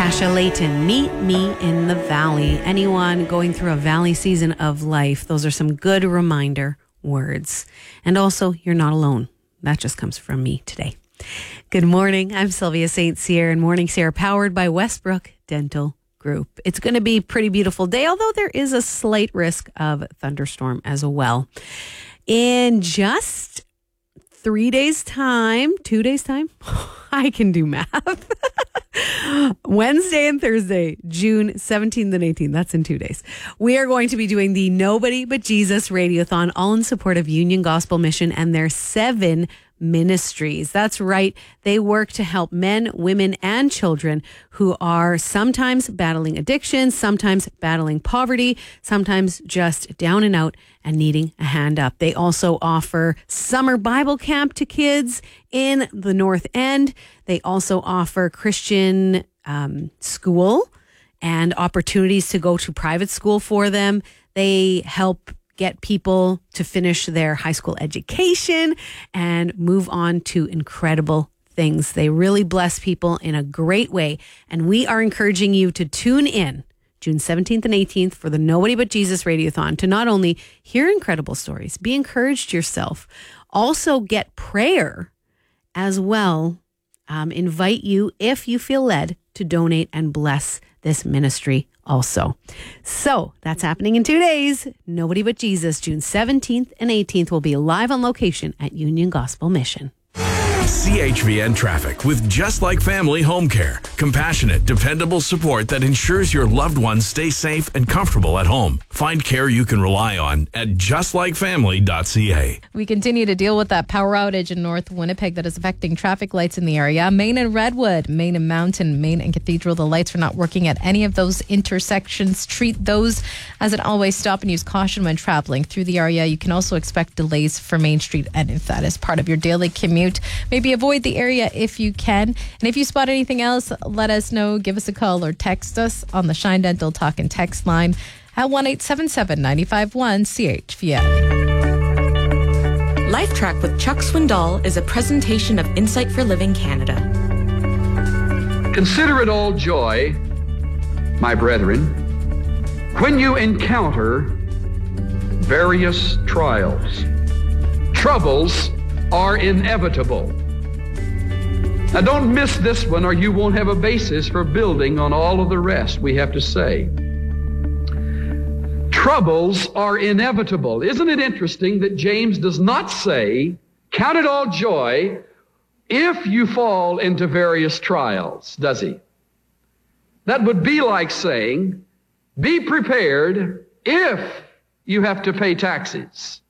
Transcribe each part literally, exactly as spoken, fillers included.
Natasha Layton, Meet Me in the Valley. Anyone going through a valley season of life, those are some good reminder words. And also, you're not alone. That just comes from me today. Good morning. I'm Sylvia Saint Cyr, and Morning Cyr powered by Westbrook Dental Group. It's going to be a pretty beautiful day, although there is a slight risk of thunderstorm as well. In just three days' time, two days' time, I can do math. Wednesday and Thursday, June seventeenth and eighteenth. That's in two days. We are going to be doing the Nobody But Jesus Radiothon, all in support of Union Gospel Mission and their seven ministries. That's right. They work to help men, women, and children who are sometimes battling addiction, sometimes battling poverty, sometimes just down and out and needing a hand up. They also offer summer Bible camp to kids in the North End. They also offer Christian um, school and opportunities to go to private school for them. They help get people to finish their high school education and move on to incredible things. They really bless people in a great way. And we are encouraging you to tune in June seventeenth and eighteenth for the Nobody But Jesus Radiothon to not only hear incredible stories, be encouraged yourself, also get prayer as well. Um, invite you, if you feel led, to donate and bless this ministry also. So that's happening in two days. Nobody But Jesus, June seventeenth and eighteenth, will be live on location at Union Gospel Mission. C H V N Traffic with Just Like Family Home Care. Compassionate, dependable support that ensures your loved ones stay safe and comfortable at home. Find care you can rely on at just like family dot c a. We continue to deal with that power outage in North Winnipeg that is affecting traffic lights in the area. Main and Redwood, Main and Mountain, Main and Cathedral. The lights are not working at any of those intersections. Treat those as an always stop and use caution when traveling through the area. You can also expect delays for Main Street, and if that is part of your daily commute, maybe avoid the area if you can. And if you spot anything else, let us know. Give us a call or text us on the Shine Dental Talk and Text line at one eight seven seven, nine five one, C H V N. Life Track with Chuck Swindoll is a presentation of Insight for Living Canada. Consider it all joy, my brethren, when you encounter various trials. Troubles are inevitable. Now don't miss this one, or you won't have a basis for building on all of the rest we have to say. Troubles are inevitable. Isn't it interesting that James does not say, count it all joy if you fall into various trials, does he? That would be like saying, be prepared if you have to pay taxes.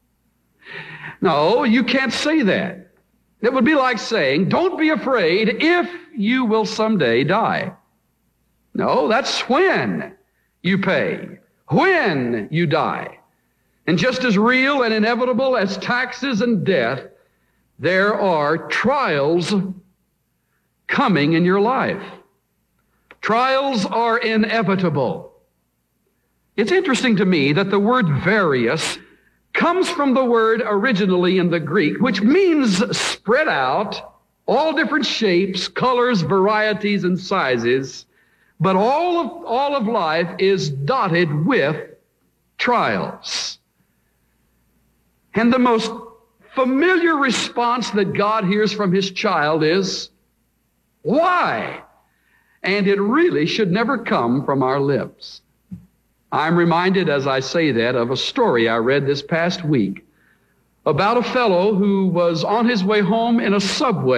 No, you can't say that. It would be like saying, don't be afraid if you will someday die. No, that's when you pay, when you die. And just as real and inevitable as taxes and death, there are trials coming in your life. Trials are inevitable. It's interesting to me that the word various comes from the word originally in the Greek, which means spread out, all different shapes, colors, varieties, and sizes. But all of, all of life is dotted with trials. And the most familiar response that God hears from his child is, why? And it really should never come from our lips. I'm reminded as I say that of a story I read this past week about a fellow who was on his way home in a subway